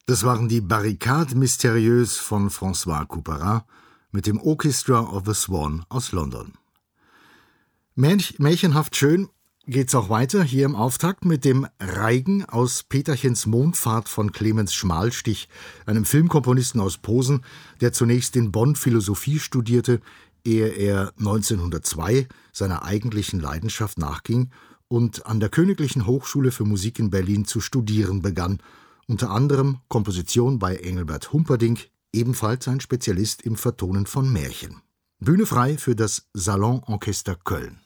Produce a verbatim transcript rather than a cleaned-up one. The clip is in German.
Das waren die Barricades Mystérieuses von François Couperin mit dem Orchestra of the Swan aus London. Märch- Märchenhaft schön geht's auch weiter, hier im Auftakt mit dem Reigen aus Peterchens Mondfahrt von Clemens Schmalstich, einem Filmkomponisten aus Posen, der zunächst in Bonn Philosophie studierte, ehe er neunzehnhundertzwei seiner eigentlichen Leidenschaft nachging und an der Königlichen Hochschule für Musik in Berlin zu studieren begann, unter anderem Komposition bei Engelbert Humperdinck, ebenfalls ein Spezialist im Vertonen von Märchen. Bühne frei für das Salon Orchester Köln.